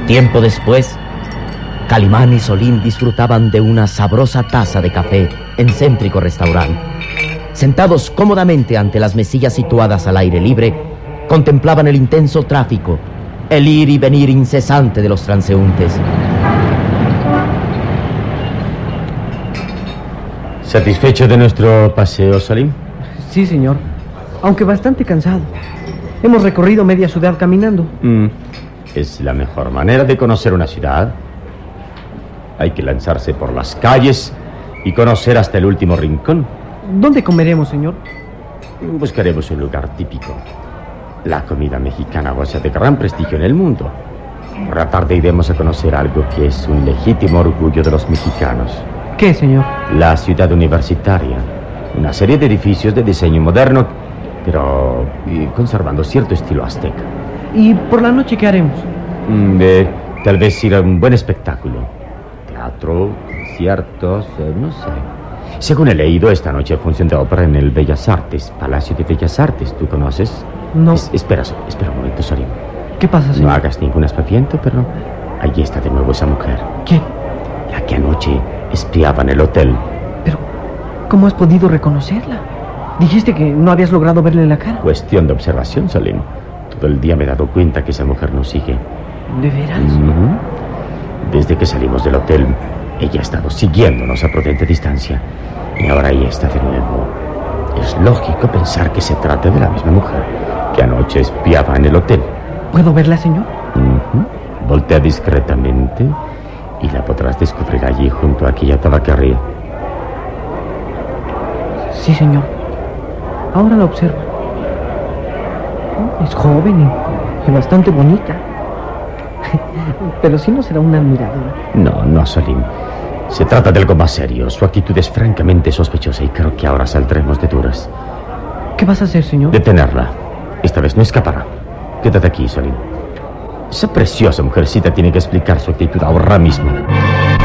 Tiempo después, Calimán y Solín disfrutaban de una sabrosa taza de café en céntrico restaurante. Sentados cómodamente ante las mesillas situadas al aire libre, contemplaban el intenso tráfico, el ir y venir incesante de los transeúntes. ¿Satisfecho de nuestro paseo, Salim? Sí, señor, aunque bastante cansado. Hemos recorrido media ciudad caminando. Es la mejor manera de conocer una ciudad. Hay que lanzarse por las calles y conocer hasta el último rincón. ¿Dónde comeremos, señor? Buscaremos un lugar típico. La comida mexicana goza de gran prestigio en el mundo. Por la tarde iremos a conocer algo que es un legítimo orgullo de los mexicanos. ¿Qué, señor? La ciudad universitaria. Una serie de edificios de diseño moderno, pero conservando cierto estilo azteca. ¿Y por la noche qué haremos? Tal vez ir a un buen espectáculo. Teatro, conciertos, no sé. Según he leído, esta noche hay función de ópera en el Bellas Artes, Palacio de Bellas Artes. ¿Tú conoces? No. Espera un momento, Salim. ¿Qué pasa, señor? No hagas ningún aspaviento, pero allí está de nuevo esa mujer. ¿Quién? La que anoche espiaba en el hotel. Pero, ¿cómo has podido reconocerla? Dijiste que no habías logrado verle la cara. Cuestión de observación, Salim. Todo el día me he dado cuenta que esa mujer nos sigue. ¿De veras? Desde que salimos del hotel, ella ha estado siguiéndonos a prudente distancia. Y ahora ella está de nuevo. Es lógico pensar que se trata de la misma mujer que anoche espiaba en el hotel. ¿Puedo verla, señor? Voltea discretamente y la podrás descubrir allí junto a aquella tabaquería. Sí, señor. Ahora la observo. Es joven y bastante bonita. Pero si no será una admiradora. No, Salim. Se trata de algo más serio. Su actitud es francamente sospechosa y creo que ahora saldremos de duras. ¿Qué vas a hacer, señor? Detenerla. Esta vez no escapará. Quédate aquí, Salim. Esa preciosa mujercita tiene que explicar su actitud ahora mismo.